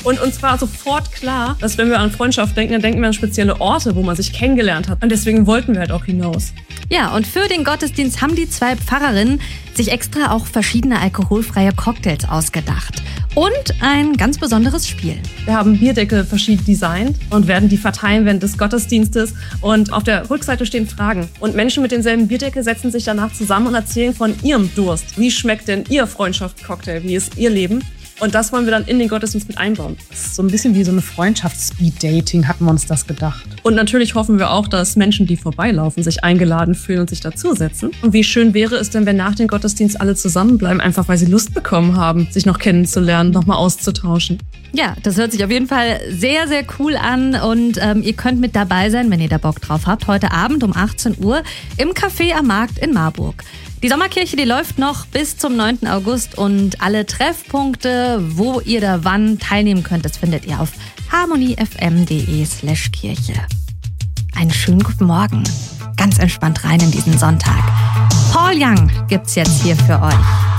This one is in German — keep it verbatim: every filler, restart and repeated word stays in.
Und uns war sofort klar, dass wenn wir an Freundschaft denken, dann denken wir an spezielle Orte, wo man sich kennengelernt hat. Und deswegen wollten wir halt auch hinaus. Ja, und für den Gottesdienst haben die zwei Pfarrerinnen sich extra auch verschiedene alkoholfreie Cocktails ausgedacht. Und ein ganz besonderes Spiel. Wir haben Bierdeckel verschieden designt und werden die verteilen während des Gottesdienstes. Und auf der Rückseite stehen Fragen. Und Menschen mit denselben Bierdeckel setzen sich danach zusammen und erzählen von ihrem Durst. Wie schmeckt denn ihr Freundschaftscocktail? Wie ist ihr Leben? Und das wollen wir dann in den Gottesdienst mit einbauen. Das ist so ein bisschen wie so eine Freundschafts-Speed-Dating, hatten wir uns das gedacht. Und natürlich hoffen wir auch, dass Menschen, die vorbeilaufen, sich eingeladen fühlen und sich dazusetzen. Und wie schön wäre es denn, wenn nach dem Gottesdienst alle zusammenbleiben, einfach weil sie Lust bekommen haben, sich noch kennenzulernen, noch mal auszutauschen. Ja, das hört sich auf jeden Fall sehr, sehr cool an. Und ähm, ihr könnt mit dabei sein, wenn ihr da Bock drauf habt, heute Abend um achtzehn Uhr im Café am Markt in Marburg. Die Sommerkirche, die läuft noch bis zum neunten August und alle Treffpunkte, wo ihr da wann teilnehmen könnt, das findet ihr auf harmoniefm.de slash Kirche. Einen schönen guten Morgen. Ganz entspannt rein in diesen Sonntag. Paul Young gibt's jetzt hier für euch.